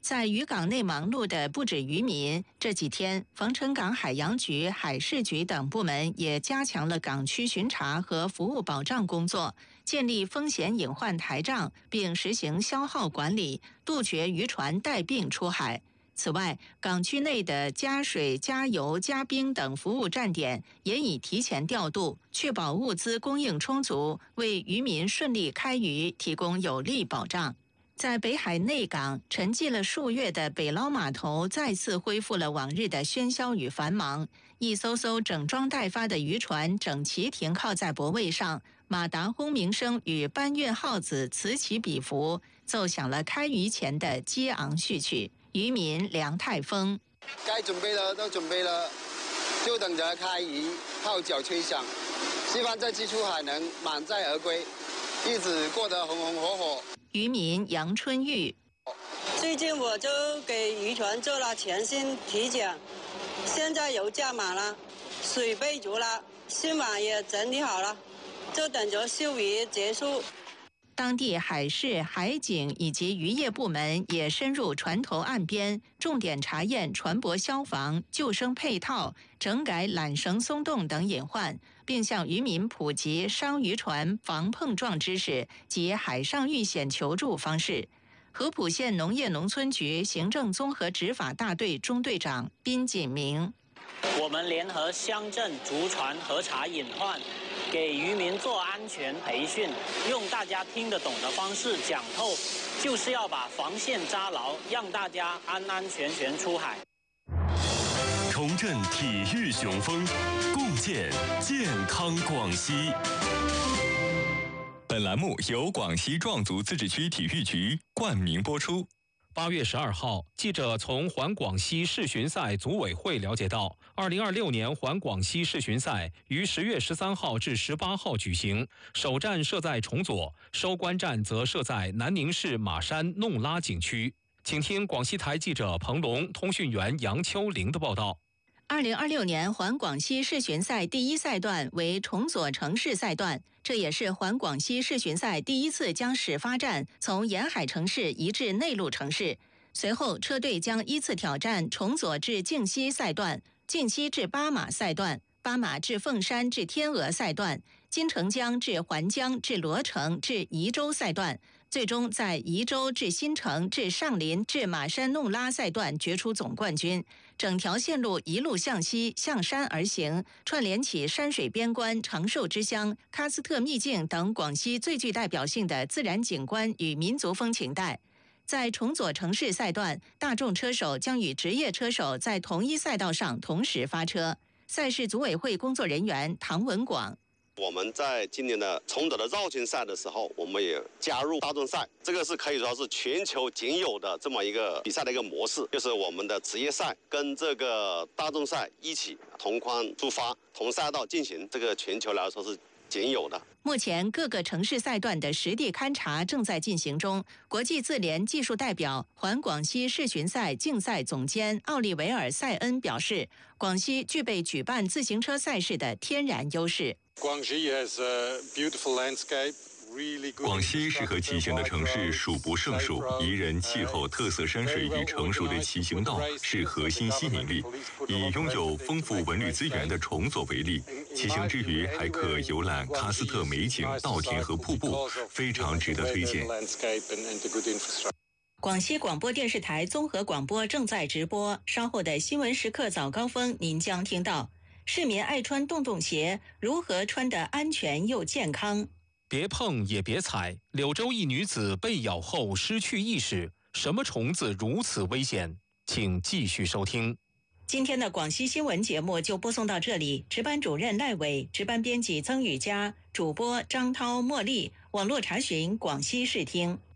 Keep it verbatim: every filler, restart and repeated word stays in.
在渔港内忙碌的不止渔民，这几天防城港海洋局、海事局等部门也加强了港区巡查和服务保障工作，建立风险隐患台账，并实行消耗管理，杜绝渔船带病出海。此外，港区内的加水、加油、加冰等服务站点也已提前调度，确保物资供应充足，为渔民顺利开渔提供有力保障。在北海内港沉寂了数月的北捞码头再次恢复了往日的喧嚣与繁忙，一艘艘整装待发的渔船整齐停靠在泊位上，马达轰鸣声与搬运号子此起彼伏，奏响了开渔前的激昂序曲。渔民梁泰峰： 该准备的都准备了，就等着开渔，号角吹响，希望这期出海能满载而归，日子过得红红火火。 渔民杨春玉： 最近我就给渔船做了全新体检，现在油加满了，水备足了，新网也整理好了，就等着休渔结束。 当地海事、海警以及渔业部门也深入船头岸边，重点查验船舶消防、救生配套、整改缆绳松动等隐患，并向渔民普及商渔船防碰撞知识及海上遇险求助方式。合浦县农业农村局行政综合执法大队中队长宾锦明： 我们联合乡镇竹船核查隐患，给渔民做安全培训，用大家听得懂的方式讲透，就是要把防线扎牢，让大家安安全全出海。 重振体育雄风，共建健康广西。本栏目由广西壮族自治区体育局冠名播出。 八月十二号，记者从环广西世巡赛组委会了解到，二零二六年环广西世巡赛于十月十三号至十八号举行，首站设在崇左，收官站则设在南宁市马山弄拉景区。请听广西台记者彭龙、通讯员杨秋玲的报道。 二零二六年环广西世巡赛第一赛段为崇左城市赛段，这也是环广西世巡赛第一次将始发站从沿海城市移至内陆城市。随后，车队将依次挑战崇左至靖西赛段、靖西至巴马赛段、巴马至凤山至天鹅赛段、金城江至环江至罗城至宜州赛段，最终在宜州至新城至上林至马山弄拉赛段决出总冠军。整条线路一路向西向山而行，串联起山水边关、长寿之乡、喀斯特秘境等广西最具代表性的自然景观与民族风情带。在崇左城市赛段，大众车手将与职业车手在同一赛道上同时发车。赛事组委会工作人员唐文广： 我们在今年的崇左的绕境赛的时候，我们也加入大众赛，这个是可以说是全球仅有的这么一个比赛的一个模式，就是我们的职业赛跟这个大众赛一起同框出发，同赛道进行，这个全球来说是仅有的。 目前各个城市赛段的实地勘察正在进行中。国际自联技术代表、环广西世巡赛竞赛总监奥利维尔·塞恩表示，广西具备举办自行车赛事的天然优势。 广西适合骑行的城市数不胜数，宜人气候、特色山水与成熟的骑行道是核心吸引力。以拥有丰富文旅资源的崇左为例，骑行之余还可游览喀斯特美景、稻田和瀑布，非常值得推荐。 广西广播电视台综合广播正在直播，稍后的新闻时刻早高峰您将听到：市民爱穿洞洞鞋，如何穿得安全又健康？ 别碰也别踩，柳州一女子被咬后失去意识，什么虫子如此危险？请继续收听。 今天的广西新闻节目就播送到这里，值班主任赖伟，值班编辑曾雨佳，主播张涛、茉莉，网络查询广西视听。